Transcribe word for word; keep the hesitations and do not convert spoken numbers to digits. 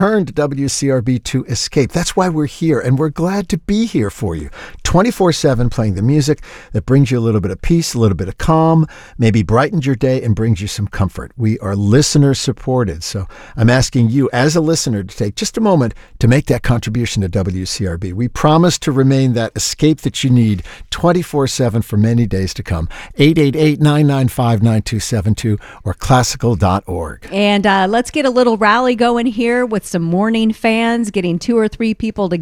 Turn to W C R B to escape. That's why we're here, and we're glad to be here for you. twenty-four seven playing the music that brings you a little bit of peace, a little bit of calm, maybe brightens your day and brings you some comfort. We are listener supported, so I'm asking you as a listener to take just a moment to make that contribution to W C R B. We promise to remain that escape that you need twenty-four seven for many days to come. eight eight eight, nine nine five, nine two seven two or classical dot org. And uh, let's get a little rally going here with some morning fans, getting two or three people together.